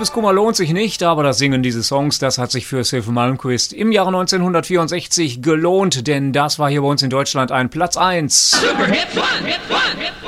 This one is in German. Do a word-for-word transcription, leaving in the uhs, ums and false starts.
Liebeskummer lohnt sich nicht, aber das Singen dieses Songs, das hat sich für Sylvan Malmkvist im Jahre neunzehnhundertvierundsechzig gelohnt, denn das war hier bei uns in Deutschland ein Platz eins. Super Hit One, Hit One, Hit One.